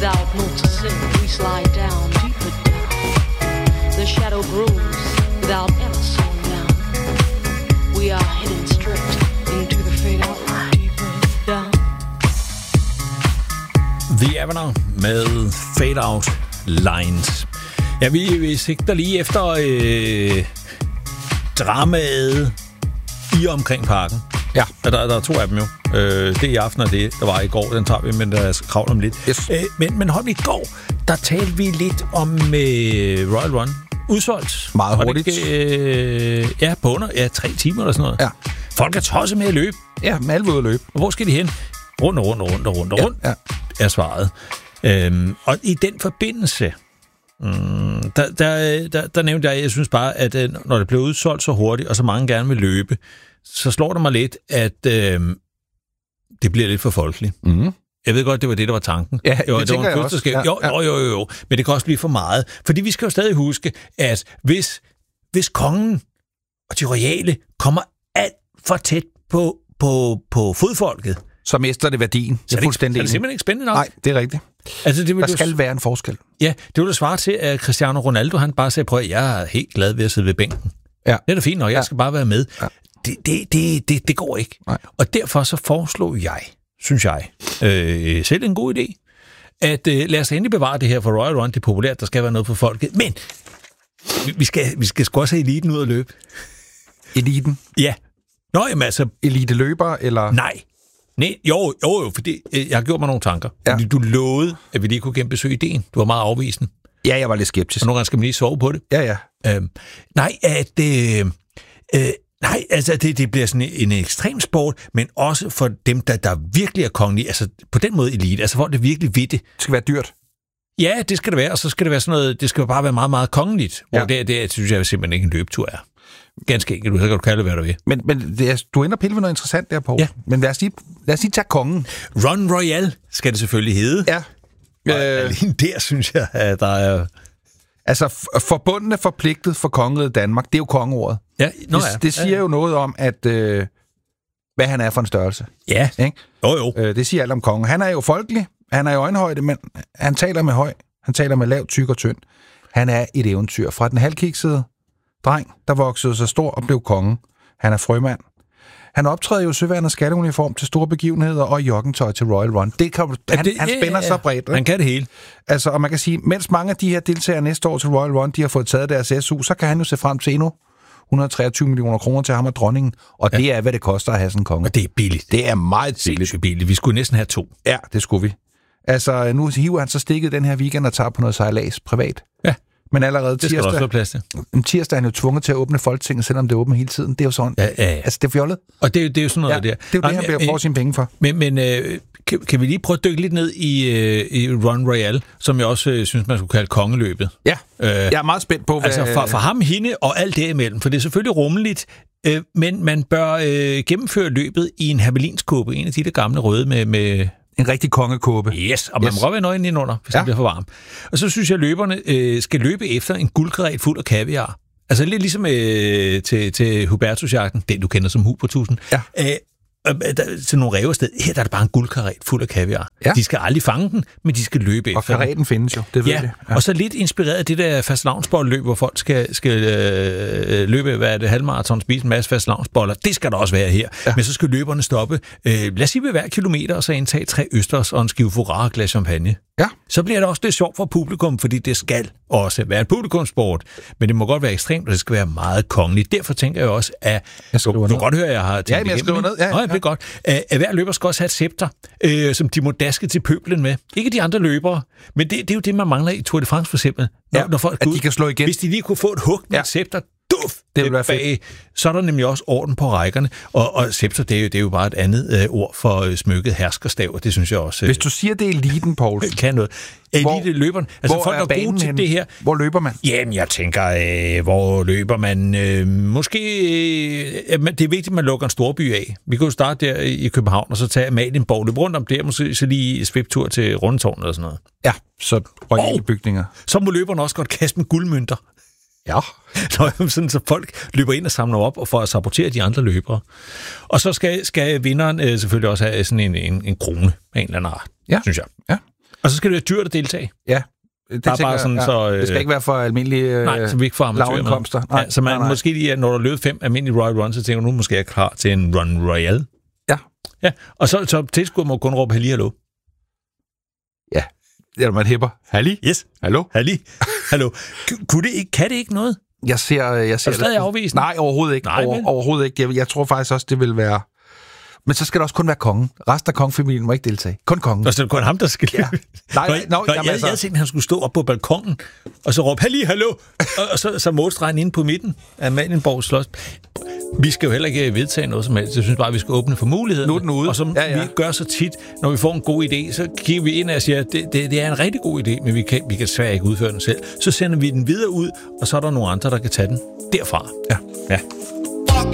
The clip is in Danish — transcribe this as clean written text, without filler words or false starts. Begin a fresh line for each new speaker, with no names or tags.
Without note to sing, we slide down, deeper down. The shadow grows without ever slowing down. We are heading straight into the fade-out line, deeper down.
The Avenue med Fade-Out Lines. Ja, vi sigter lige efter dramaet i og omkring parken. Ja. Der er 2 af dem jo. Det i aften og det, der var i går, den tager vi, men der kravler om lidt.
Yes.
Men hold i går, der talte vi lidt om Royal Run. Udsolgt.
Meget hurtigt.
Ja, på under 3 timer eller sådan noget.
Ja.
Folk er tosset med at løbe.
Ja, med alle ved at løbe.
Og hvor skal de hen? Rundt,
Ja.
er svaret. Og i den forbindelse, der nævnte jeg synes bare, at når det bliver udsolgt så hurtigt, og så mange gerne vil løbe, så slår det mig lidt, at det bliver lidt for folkeligt.
Mm-hmm.
Jeg ved godt, det var det, der var tanken.
Ja,
jo,
det tænker jeg også.
Ja. Jo. Men det kan også blive for meget. Fordi vi skal jo stadig huske, at hvis kongen og de royale kommer alt for tæt på fodfolket,
så mister det værdien.
Så er det simpelthen ikke spændende nok.
Nej, det er rigtigt.
Altså,
der skal være en forskel.
Ja, det ville svare til, at Cristiano Ronaldo, han bare sagde, prøv at jeg er helt glad ved at sidde ved bænken.
Ja.
Det er da fint, og jeg skal bare være med.
Ja.
Det går ikke.
Nej.
Og derfor så foreslog jeg, synes jeg, selv en god idé, at lad os endelig bevare det her for Royal Run. Det er populært, der skal være noget for folket. Men vi skal sgu også have eliten ud at løbe.
Eliten?
Ja. Nå, jamen altså...
Elite-løber, eller...
Nej, jo, fordi jeg har gjort mig nogle tanker. Ja. Fordi du lovede, at vi lige kunne genbesøge ideen. Du var meget afvisende.
Ja, jeg var lidt skeptisk.
Og nogle gange skal man lige sove på det.
Ja.
Nej, altså det bliver sådan en ekstrem sport, men også for dem, der virkelig er kongelige. Altså på den måde elite. Altså hvor det virkelig ved det.
Det skal være dyrt.
Ja, det skal det være. Og så skal det være sådan noget, det skal bare være meget, meget kongeligt. Hvor det synes jeg simpelthen ikke en løbetur er. Ganske enkelt, så kan du kalde det, hvad du vil.
Men du ender pille med noget interessant der, Poul.
Ja.
Men lad os lige tage kongen.
Run Royal skal det selvfølgelig hedde.
Ja.
Lige der synes jeg, at der er...
Altså, forbundne forpligtet for kongeriget Danmark, det er jo kongeordet.
Ja,
det siger jo noget om, at hvad han er for en størrelse.
Ja,
ikke?
Jo.
Det siger alt om kongen. Han er jo folkelig, han er i øjenhøjde, men han taler med høj, han taler med lav, tyk og tynd. Han er et eventyr fra den halvkiksede dreng, der voksede sig stor og blev konge. Han er frømand. Han optræder jo i søværnets skatteuniform til store begivenheder og i joggingtøj til Royal Run. Han spænder så bredt.
Han kan det hele.
Altså, og man kan sige, mens mange af de her deltagere næste år til Royal Run, de har fået taget deres SU, så kan han jo se frem til endnu 123 millioner kroner til ham og dronningen. Og det er, hvad det koster at have sådan en konge.
Og det er billigt.
Det er meget
billigt. Vi skulle næsten have 2.
Ja, det skulle vi. Altså, nu hiver han så stikket den her weekend og tager på noget sejlads privat.
Ja.
Men allerede tirsdag er han jo tvunget til at åbne Folketinget, selvom det er åbent hele tiden. Det er jo sådan.
Ja.
Altså, det er fjollet.
Og det er jo sådan noget der.
Det er jo det, han bliver brugt sine penge for.
Men kan vi lige prøve at dykke lidt ned i Run Royal, som jeg også synes, man skulle kalde kongeløbet?
Ja, jeg er meget spændt på, hvad...
Altså for ham, hende og alt derimellem, for det er selvfølgelig rummeligt, men man bør gennemføre løbet i en hermelinskåbe, en af de der gamle røde med
en rigtig kongekåbe.
Yes, og man må godt være nøgen indenunder, hvis det bliver for varmt. Og så synes jeg, at løberne skal løbe efter en guldkaret fuld af kaviar. Altså lidt ligesom til Hubertusjagten, den du kender som Hu på 1000.
Ja.
Til nogle ræversted. Her der er det bare en guldkaret fuld af kaviar. Ja. De skal aldrig fange den, men de skal løbe efter.
Og karaten findes jo, det ved jeg.
Ja, og så lidt inspireret af det der fastelavnsbolleløb, hvor folk skal løbe, hvad er det, halvmarathon, spise en masse fastelavnsboller. Det skal der også være her. Ja. Men så skal løberne stoppe, lad os sige ved hver kilometer, og så indtage 3 østers og en skive Ferrari og glas champagne.
Ja.
Så bliver det også lidt sjovt for publikum, fordi det skal også være en publikumssport. Men det må godt være ekstremt, og det skal være meget kongeligt. Derfor tænker jeg også, at du kan godt høre, at jeg har tænkt
jeg skriver ned. Ja.
Det er godt. At hver løber skal også have et scepter, som de må daske til pøblen med. Ikke de andre løbere, men det er jo det, man mangler i Tour de France for eksempel. Når folk
at de kan slå igen.
Hvis de lige kunne få et hug med et scepter, det vil være fedt. Så er der nemlig også orden på rækkerne, og scepter, det er jo bare et andet ord for smykket herskerstav, og det synes jeg også...
Hvis du siger, det er eliten, Poul...
kan noget. Elite-løberen. Altså folk er gode til det her.
Hvor løber man?
Jamen, jeg tænker, hvor løber man? Måske... det er vigtigt, at man lukker en storby af. Vi kan jo starte der i København, og så tage Amalienborg, løbe rundt om der, måske så lige sviptur til Rundetårnet og sådan noget.
Ja, så royale bygninger.
Så må løberne også godt kaste med guldmønter. Ja. Sådan, så folk løber ind og samler op og for at sabotere de andre løbere. Og så skal vinderen selvfølgelig også have sådan en krone af en eller anden art, synes jeg.
Ja.
Og så skal det være dyrt at deltage.
Ja. Det skal ikke være for almindelige
så vi ikke får
lavindkomster.
Ja, så man måske lige, når der løber 5 almindelige Royal Runs, så tænker nu måske er jeg klar til en Run Royal. Ja, og så tilskuer må kun råbe halli, hallo.
Ja, eller man hæpper. Halli?
Yes.
Hallo?
Halli. Hallo. Kan det ikke noget?
Jeg ser
er du stadig afvisende?
Nej, overhovedet ikke. Overhovedet ikke. Jeg tror faktisk også, det vil være... Men så skal det også kun være kongen. Resten af kongefamilien må ikke deltage. Kun kongen.
Og så er det kun ham, der skal... Ja.
Nej,
jeg tænkte, at han skulle stå op på balkongen, og så råbe, hallo, og så målstregen inde på midten af Amalienborg Slot. Vi skal jo heller ikke vedtage noget som helst. Jeg synes bare, vi skal åbne for muligheden.
Nu er den ude.
Og som vi gør så tit, når vi får en god idé, så kigger vi ind og siger, at det er en rigtig god idé, men vi kan desværre ikke udføre den selv. Så sender vi den videre ud, og så er der nogle andre, der kan tage den derfra.
Ja.